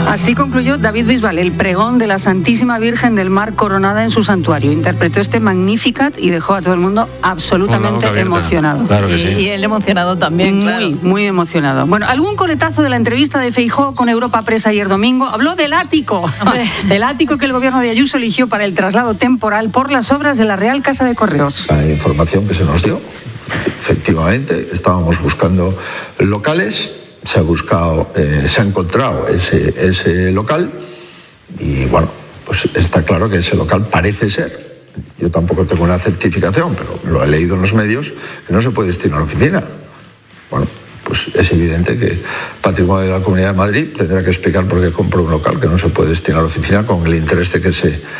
Así concluyó David Bisbal el pregón de la Santísima Virgen del Mar coronada en su santuario. Interpretó este Magnificat y dejó a todo el mundo absolutamente emocionado. Claro que sí. Y él emocionado también, claro. Muy emocionado. Bueno, algún coletazo de la entrevista de Feijóo con Europa Press ayer domingo habló del ático. Del ático que el gobierno de Ayuso eligió para el traslado temporal por las obras de la Real Casa de Correos. La información que se nos dio, efectivamente, estábamos buscando locales. Se ha encontrado ese local y bueno, pues está claro que ese local parece ser, yo tampoco tengo una certificación, pero lo he leído en los medios, que no se puede destinar a oficina. Bueno, pues es evidente que Patrimonio de la Comunidad de Madrid tendrá que explicar por qué compró un local que no se puede destinar a oficina con el interés de que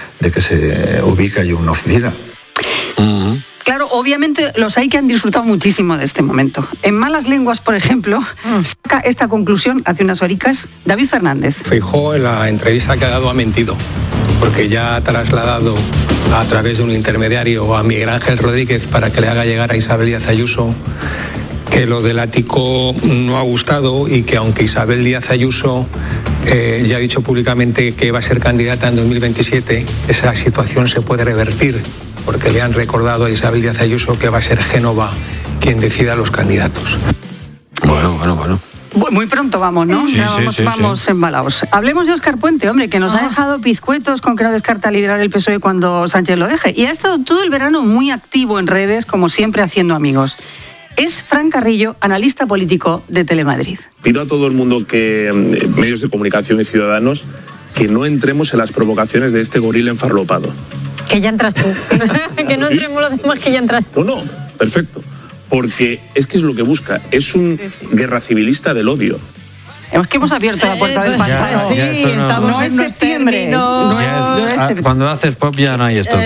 se ubique allí una oficina. Claro, obviamente los hay que han disfrutado muchísimo de este momento. En Malas Lenguas, por ejemplo, saca esta conclusión hace unas horicas David Fernández. Feijóo en la entrevista que ha dado ha mentido, porque ya ha trasladado a través de un intermediario a Miguel Ángel Rodríguez para que le haga llegar a Isabel Díaz Ayuso que lo del ático no ha gustado y que aunque Isabel Díaz Ayuso ya ha dicho públicamente que va a ser candidata en 2027, esa situación se puede revertir, porque le han recordado a Isabel Díaz Ayuso que va a ser Génova quien decida los candidatos. Bueno. Muy pronto vamos, ¿no? Sí, vamos embalados. Hablemos de Óscar Puente, hombre, que nos ha dejado pizcuetos con que no descarta liderar el PSOE cuando Sánchez lo deje. Y ha estado todo el verano muy activo en redes, como siempre, haciendo amigos. Es Fran Carrillo, analista político de Telemadrid. Pido a todo el mundo que, medios de comunicación y ciudadanos, que no entremos en las provocaciones de este gorila enfarlopado. Que ya entras tú. Que no entremos los demás, que ya entras tú. No, perfecto. Porque es que es lo que busca. Es un guerra civilista del odio. Es que hemos abierto la puerta del pantano. Sí, estamos en septiembre. Cuando haces pop ya no hay stop.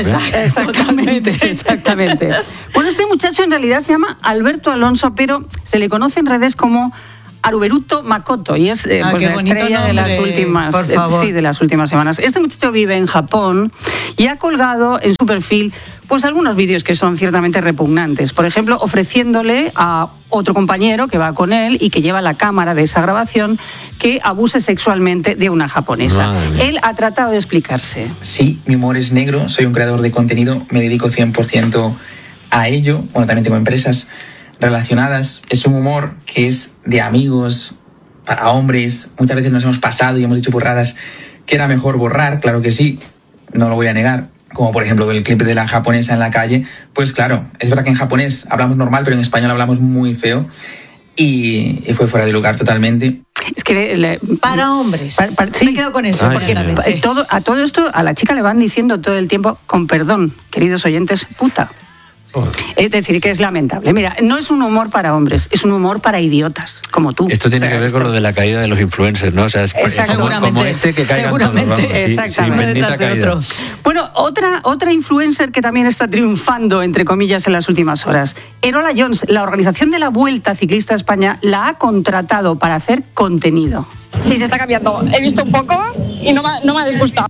Exactamente. Bueno, este muchacho en realidad se llama Alberto Alonso, pero se le conoce en redes como Aruberuto Makoto y es la estrella de las últimas semanas. Este muchacho vive en Japón y ha colgado en su perfil pues algunos vídeos que son ciertamente repugnantes. Por ejemplo, ofreciéndole a otro compañero que va con él y que lleva la cámara de esa grabación que abuse sexualmente de una japonesa. Él ha tratado de explicarse. Sí, mi humor es negro, soy un creador de contenido, me dedico 100% a ello. Bueno, también tengo empresas relacionadas. Es un humor que es de amigos, para hombres. Muchas veces nos hemos pasado y hemos dicho burradas que era mejor borrar, claro que sí, no lo voy a negar. Como por ejemplo el clip de la japonesa en la calle. Pues claro, es verdad que en japonés hablamos normal, pero en español hablamos muy feo. Y fue fuera de lugar totalmente. Es que para hombres. Sí, me quedo con eso. Porque a todo esto a la chica le van diciendo todo el tiempo, con perdón, queridos oyentes, puta. Es decir, que es lamentable. Mira, no es un humor para hombres, es un humor para idiotas, como tú. Esto tiene que ver con lo de la caída de los influencers, ¿no? O sea, es como este que caigan todos. Exactamente. Bueno, otra influencer que también está triunfando, entre comillas, en las últimas horas. Erola Jones, la organización de la Vuelta Ciclista a España, la ha contratado para hacer contenido. Sí, se está cambiando. He visto un poco y no me ha disgustado.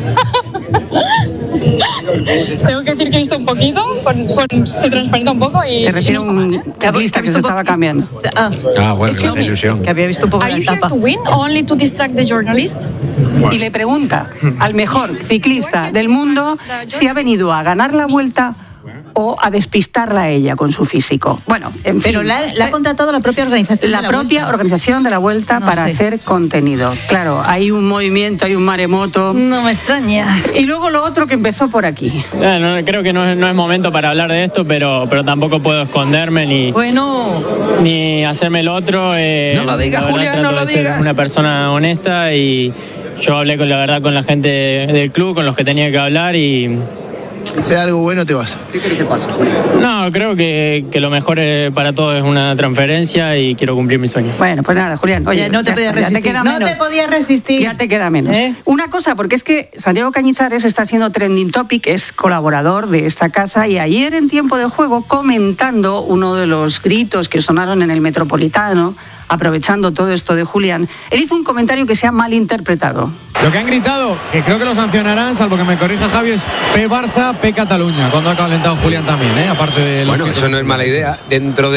Tengo que decir que he visto un poquito, se transparenta un poco y... Se refiere a un ciclista que se estaba cambiando. Bueno, que es una ilusión. Que había visto un poco ¿Are la you here etapa. to win or only to distract the journalist? Y le pregunta al mejor ciclista del mundo si ha venido a ganar la Vuelta o a despistarla a ella con su físico. Bueno, en fin. Pero la ha contratado la propia organización La propia organización de la Vuelta para hacer contenido. Claro, hay un movimiento, hay un maremoto. No me extraña. Y luego lo otro que empezó por aquí. Creo que no es momento para hablar de esto, pero tampoco puedo esconderme ni hacerme el otro. No lo digas, Julián, no lo digas. Ser una persona honesta y yo hablé con la gente del club, con los que tenía que hablar y... Si sea algo bueno, te vas. ¿Qué crees que pasa, Julián? No, creo que lo mejor para todos es una transferencia y quiero cumplir mi sueño. Bueno, pues nada, Julián. Oye, no te podías resistir. No te podías resistir. Ya te queda menos. Una cosa, porque es que Santiago Cañizares está siendo trending topic, es colaborador de esta casa y ayer en Tiempo de Juego, comentando uno de los gritos que sonaron en el Metropolitano, aprovechando todo esto de Julián, él hizo un comentario que se ha malinterpretado. Lo que han gritado, que creo que lo sancionarán, salvo que me corrija Javi, es P Barça, P Cataluña, cuando ha calentado Julián también, aparte de los... Bueno, eso no es mala idea. Dentro de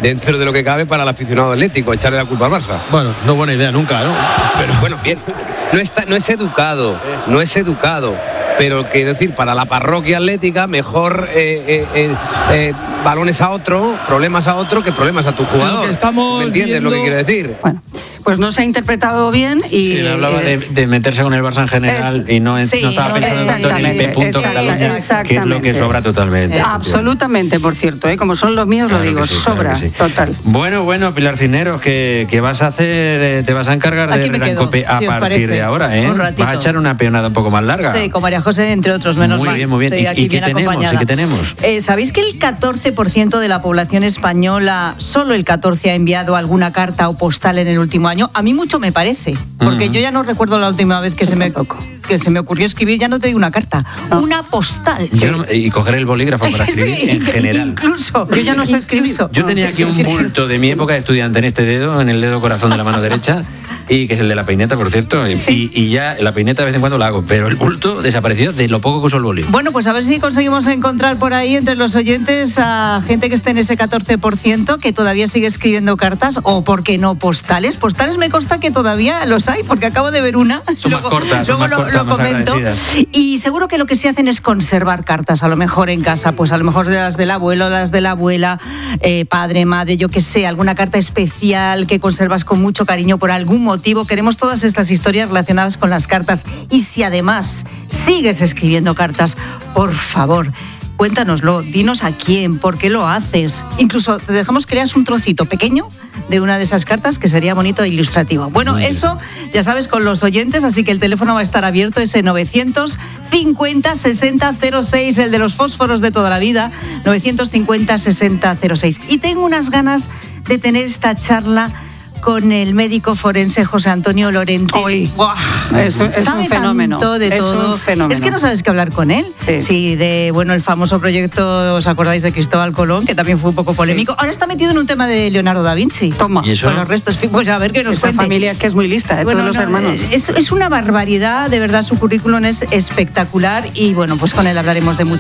dentro de lo que cabe para el aficionado atlético, echarle la culpa al Barça. Bueno, no buena idea nunca, ¿no? Pero bueno, bien, no es educado, pero quiero decir, para la parroquia atlética, mejor balones a otro, problemas a otro, que problemas a tu jugador. ¿Me entiendes lo que quiero decir? Bueno, pues no se ha interpretado bien y... Sí, hablaba de meterse con el Barça en general y no estaba pensando tanto en el P. Cataluña, que es lo que sobra totalmente. Absolutamente, por cierto, como son los míos, claro, lo digo, sobra, total. Bueno, Pilar Cisneros, ¿qué vas a hacer? Te vas a encargar de Redancope a partir de ahora, ¿eh? Vas a echar una peonada un poco más larga. Sí, con María José, entre otros, menos mal. Muy bien. ¿Y qué tenemos? ¿Sabéis que el 14% de la población española, solo el 14% ha enviado alguna carta o postal en el último año? A mí mucho me parece, porque yo ya no recuerdo la última vez que se me ocurrió escribir, ya no te digo una carta, una postal. Y coger el bolígrafo para escribir sí, en general. Incluso, yo ya no sé escribir. Yo tenía aquí un bulto de mi época de estudiante en este dedo, en el dedo corazón de la mano derecha, y que es el de la peineta, por cierto, y ya la peineta de vez en cuando la hago, pero el bulto desapareció de lo poco que uso el boli. Bueno, pues a ver si conseguimos encontrar por ahí entre los oyentes a gente que esté en ese 14% que todavía sigue escribiendo cartas, o por qué no postales. Postales me consta que todavía los hay, porque acabo de ver una. Son más cortas, lo comento. Y seguro que lo que sí hacen es conservar cartas, a lo mejor en casa, pues a lo mejor de las del abuelo, las de la abuela, padre, madre, yo qué sé, alguna carta especial que conservas con mucho cariño por algún motivo. Queremos todas estas historias relacionadas con las cartas. Y si además sigues escribiendo cartas, por favor, cuéntanoslo, dinos a quién, por qué lo haces. Incluso te dejamos que leas un trocito pequeño de una de esas cartas, que sería bonito e ilustrativo. Bueno, eso ya sabes, con los oyentes, así que el teléfono va a estar abierto, ese 950-60-06, el de los fósforos de toda la vida, 950-60-06. Y tengo unas ganas de tener esta charla con el médico forense José Antonio Lorente. Es un fenómeno. De todo. Un fenómeno. Es que no sabes qué hablar con él. Sí, de el famoso proyecto, ¿os acordáis de Cristóbal Colón? Que también fue un poco polémico. Sí. Ahora está metido en un tema de Leonardo da Vinci. Toma. ¿Y eso? Con los restos. Pues a ver qué nos cuente. Esa familia es que es muy lista, todos los hermanos. Es una barbaridad, de verdad, su currículum es espectacular y bueno, pues con él hablaremos de mucho.